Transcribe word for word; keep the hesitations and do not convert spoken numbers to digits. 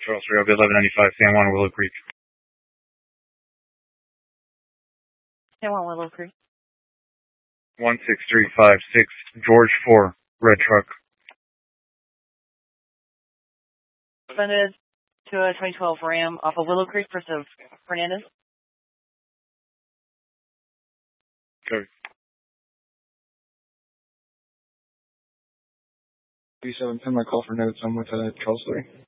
Charles three, I'll be eleven ninety-five, San Juan, Willow Creek. San Juan, Willow Creek. one six three five six, George four, red truck. Suspended to a twenty twelve Ram off of Willow Creek versus Fernandez. Okay. three seven ten, my call for notes. I'm with uh, Charles three.